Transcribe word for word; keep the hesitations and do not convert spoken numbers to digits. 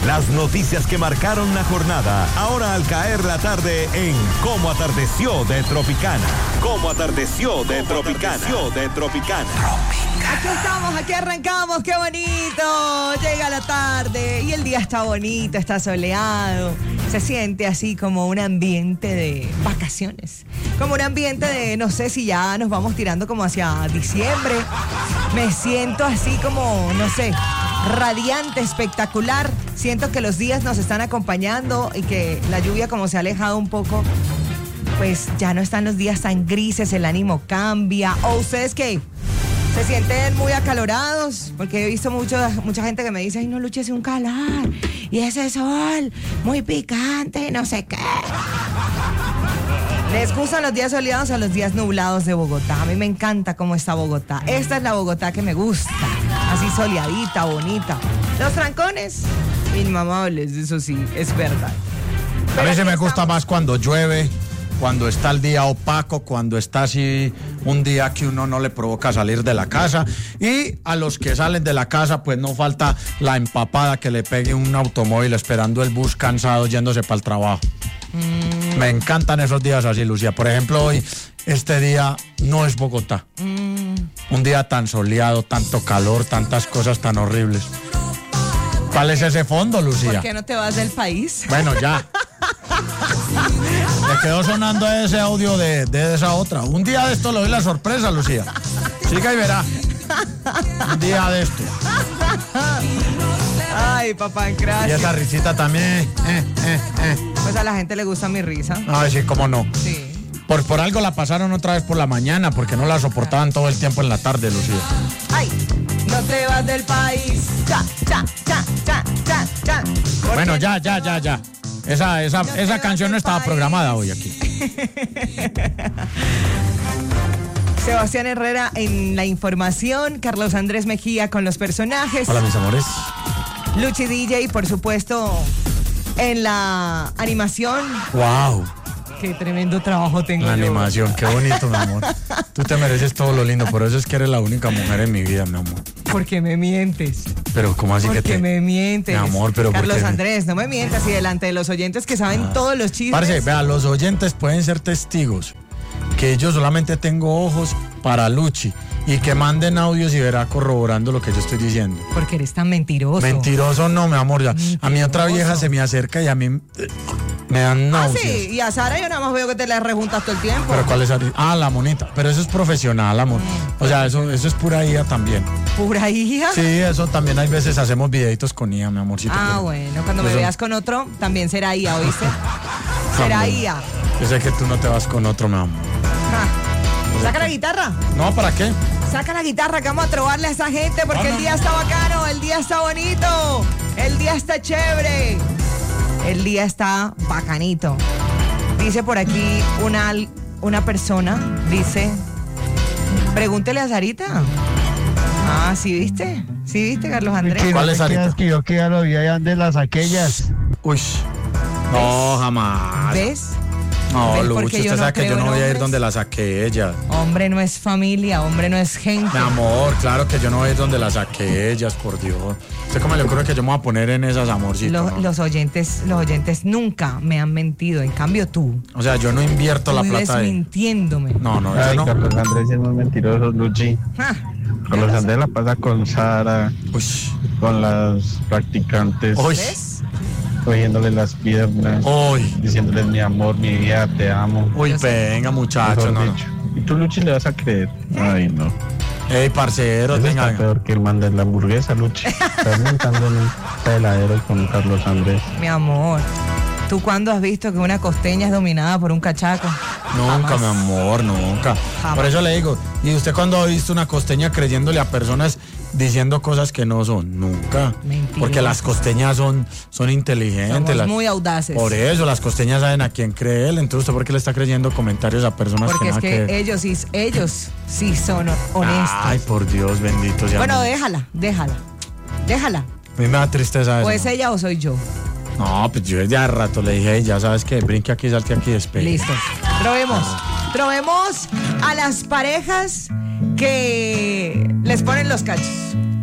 Las noticias que marcaron la jornada, ahora al caer la tarde en Cómo Atardeció de Tropicana. Cómo Atardeció de Tropicana. de Tropicana. Aquí estamos, aquí arrancamos, qué bonito. Llega la tarde y el día está bonito, está soleado. Se siente así como un ambiente de vacaciones. Como un ambiente de, no sé si ya nos vamos tirando como hacia diciembre. Me siento así como, no sé, radiante, espectacular. Siento que los días nos están acompañando y que la lluvia como se ha alejado un poco, pues ya no están los días tan grises, el ánimo cambia. ¿O ustedes qué? ¿Se sienten muy acalorados? Porque he visto mucho, mucha gente que me dice, ay no, Luchi, hace un calor y ese sol muy picante, no sé qué. ¿Les gustan los días soleados o los días nublados de Bogotá? A mí me encanta cómo está Bogotá. Esta es la Bogotá que me gusta, así soleadita, bonita. Los trancones, inmamables, eso sí, es verdad. Pero a veces me gusta estamos. más cuando llueve, cuando está el día opaco, cuando está así un día que uno no le provoca salir de la casa. Y a los que salen de la casa, pues no falta la empapada que le pegue un automóvil esperando el bus cansado yéndose para el trabajo. Mm. Me encantan esos días así, Lucía. Por ejemplo, hoy, este día no es Bogotá. Mm. Un día tan soleado, tanto calor, tantas cosas tan horribles. ¿Cuál es ese fondo, Lucía? ¿Por qué no te vas del país? Bueno, ya. Me quedó sonando ese audio de, de esa otra. Un día de esto le doy la sorpresa, Lucía. Siga y verá. Un día de esto. Ay, papá, gracias. Y esa risita también. Eh, eh, eh. Pues a la gente le gusta mi risa. Ay, sí, cómo no. Sí. Por, por algo la pasaron otra vez por la mañana, porque no la soportaban todo el tiempo en la tarde, Lucía. Ay, no te vas del país. Cha, cha, cha, cha, cha, cha. Bueno, ya, ya, ya, ya. Esa, esa, no esa canción no estaba país. programada hoy aquí. Sebastián Herrera en la información, Carlos Andrés Mejía con los personajes. Hola, mis amores. Luchi D J, por supuesto, en la animación. ¡Wow! Qué tremendo trabajo tengo La yo. animación, qué bonito, mi amor. Tú te mereces todo lo lindo, por eso es que eres la única mujer en mi vida, mi amor. Porque me mientes. Pero ¿cómo así Porque que te...? me mientes. Mi amor, pero Carlos porque... Andrés, no me mientas y delante de los oyentes que saben ah. todos los chismes. Parce, vea, los oyentes pueden ser testigos que yo solamente tengo ojos para Luchi y que manden audios y verá corroborando lo que yo estoy diciendo. Porque eres tan mentiroso. Mentiroso no, mi amor. Ya. A mi otra vieja se me acerca y a mí eh, me dan náuseas. Ah, sí, y a Sara yo nada más veo que te la rejuntas todo el tiempo. ¿Pero cuál es? Ah, la monita. Pero eso es profesional, amor. Mm, o sea, eso, eso es pura I A también. ¿Pura I A? Sí, eso también hay veces hacemos videitos con I A, mi amorcito. Ah, pero... bueno, cuando me eso... veas con otro, también será I A, ¿oíste? Será también. I A. Yo sé que tú no te vas con otro, mi amor. Ah. ¿Saca la guitarra? No, ¿para qué? Saca la guitarra que vamos a trobarle a esa gente porque no, no. el día está bacano, el día está bonito, el día está chévere, el día está bacanito. Dice por aquí una, una persona, dice, pregúntele a Sarita. Ah, ¿sí viste? ¿Sí viste, Carlos Andrés? ¿Cuál es Sarita? Es que yo que ya lo vi allá de las aquellas. Uy, no, jamás. ¿Ves? No, Lucho, usted no sabe que yo no voy a ir donde la saqué ella. Hombre no es familia, hombre no es gente. Mi amor, claro que yo no voy a ir donde la saqué ellas, por Dios. ¿Usted cómo le ocurre que yo me voy a poner en esas, amorcitos? Los, ¿no? los oyentes, los oyentes nunca me han mentido, en cambio tú. O sea, yo no invierto tú la plata ahí. mintiéndome. No, no, Ay, no. Carlos Andrés es muy mentiroso, Luchi. Ah, Carlos Andrés la pasa con Sara, Uy. con las practicantes. Uy. ¿Ves? Cogiéndole las piernas, Uy. diciéndoles mi amor, mi vida, te amo. Uy, venga, muchacho, no, no. ¿Y tú, Luchi, le vas a creer? Ay, no. Ey, parcero, Eso tenga. Está peor que el man de la hamburguesa, Luchi. Estás montando en un heladero con Carlos Andrés. Mi amor, ¿tú cuándo has visto que una costeña es dominada por un cachaco? Nunca, Jamás. mi amor, nunca. Jamás. Por eso le digo, ¿y usted cuándo ha visto una costeña creyéndole a personas diciendo cosas que no son? Nunca. Mentira. Porque las costeñas son, son inteligentes. Somos las, muy audaces. Por eso, las costeñas saben a quién creer. Entonces, ¿usted por qué le está creyendo comentarios a personas Porque que es nada que que ellos sí, ellos sí son honestos. Ay, por Dios, bendito sea. Bueno, déjala, déjala. Déjala. A mí me da tristeza eso. ¿O es ella o soy yo? No, pues yo ya rato le dije, ya sabes que brinque aquí, salte aquí, despegue. Listo. Probemos. Probemos a las parejas que les ponen los cachos.